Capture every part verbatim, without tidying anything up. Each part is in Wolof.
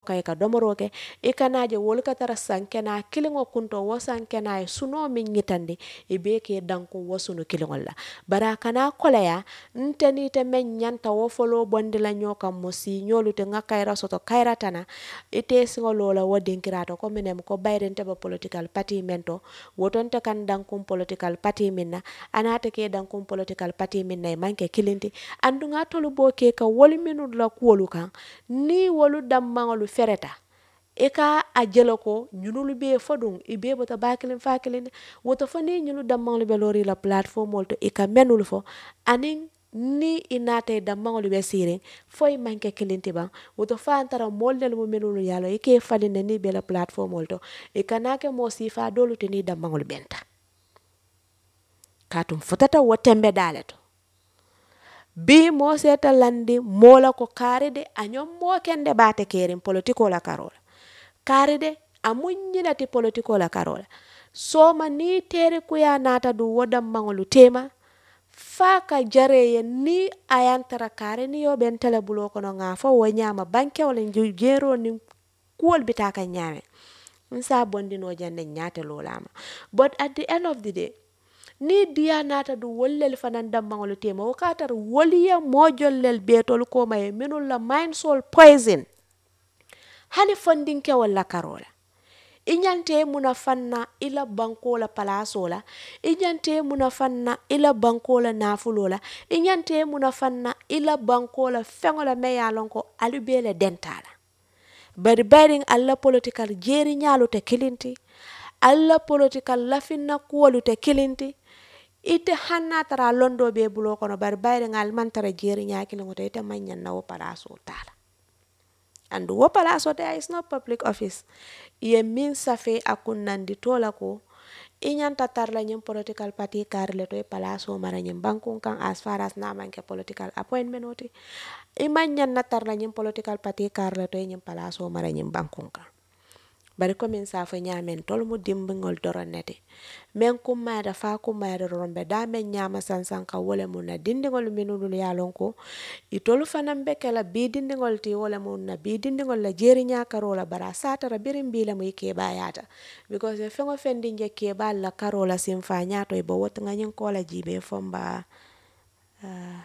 kay ka domoroke e kanaje wol ka tara sankena kilingo kunto wo sankena e suno min nyitandi e be ke danko wo sunu kilingol la bara kana kolaya nteni te men nyanta wo folo bondi la nyoka mosi nyolu te nga kayra soto kayra tana ite singolola wo dinkirato ko minem ko bayrente ba political party mento woton te kan dankum political party minna anata ke dankum political party minna e manke kilinti andunga tolu bo ke ka woli minu la kuwolu kan ni wolu dammangolu fereta e ka a jelo ko ñunulu be fodun e be bota bakilin fakilin woto fani ñunu dammangolu be lori la platform wolto e ka menul fo anin ni inate dammangolu be sirin foy manke kilinti ban woto fa antara moldel mu menulu yalo e ke faline ni be la platform wolto e kanake mo sifa dolu te ni dammangolu benta katum fotata wotembe daleto bi mo seta landi mola ko karide anyom mo kende bate kerin politiko la karola karide amunyinati politiko la karola soma ni tere kuya nata du wodam mangolu tema faka jareye ni ayantara kare ni yo ben tele bulo kono nga fo wo nyama banke wala jero ni kuol bitaka nyame nsa bondi no jande nyate lolama but at the end of the day ni dia nata du wollel fanan dammangol tema o katar woliya mojollel betol ko may minul la mind soul poison hani funding ke wala karola inyante muna fanna ila bankola palasola inyante muna fanna ila bankola nafulola inyante muna fanna ila bankola fengola meyalon ko alubele dentala bari baring alla political jeri nyalu te kilinti alla political lafinna kuwalu te kilinti ite hanna tara londo be bulo kono bar bayre ngal man tara jeri nyaakile ngoto ite manyan na wo palaso tala and wo palaso there is no public office ye min safe akun nandi tola ko inyanta tarla nyim political party karle to e palaso mara nyim bankun kan as far as na manke political appointment oti imanyan na tarla nyim political party karle to e nyim palaso mara nyim bankun kan bari komin safo nyamen tol mu dimbingol doronete men kummaada fa kummaade rombe da men nyama sansan ka wole mun na dindingol minulu yalon ko itolu fanan be kala bi dindingol ti wole mun na bi dindingol la jeri nyakarola bara satara birim bila mu ke bayata because e fengo fendi nje ke balla karola simfa nyato e bo wot nganyin ko la jibe fomba uh,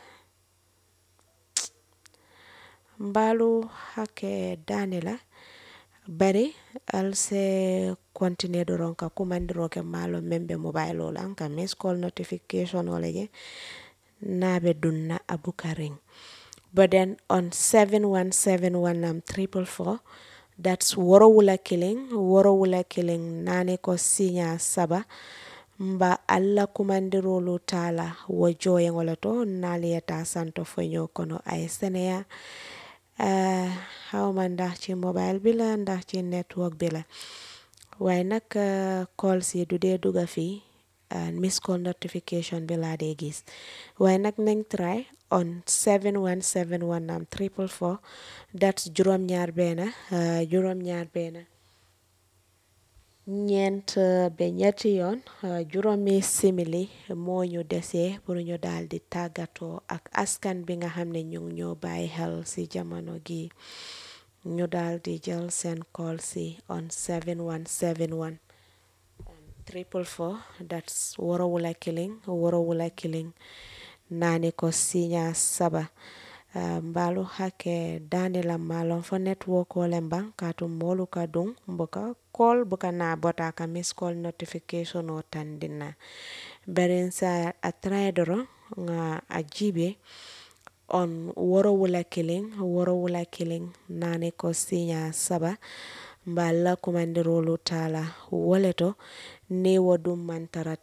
mbalu hake danela bari al se continue doron ka kumandiro ke malo membe mobile ola ka miss call notification wala je nabe dunna abukaring but then on seven one seven one um triple four that's woro wula killing woro wula killing nane ko sinya saba mba alla kumandiro lo tala wo joye ngola to naliyata santo fonyo kono ay seneya Uh, how man ndax ci mobile bi la ndax ci network bi la waaye nag uh, call si du dee duga fii uh, miss call notification bi laa dee gis waaye nag nañ try on seven one seven one um triple four that's juróom ñaar benn uh, juróom ñaar benn ñeent be ñetti yoon juróomi simili moo ñu desee pour ñu daal di tàggatoo ak askan bi nga xam ne ñu ngi ñoo bàyyi xel ci jamono gi ñu daal di jël seen call si on seven one seven one triple four that's woro wula killing woro wula killing naani ko sinya saba Uh, mbalu hake danila malon fo network wala mbang katum molu ka dung mboka call buka na bota ka miss call notification o tandina berin sa a trader nga ajibe on woro wula killing woro wula killing nane ko sinya saba mbala kumandirolu tala woleto ne wodum mantara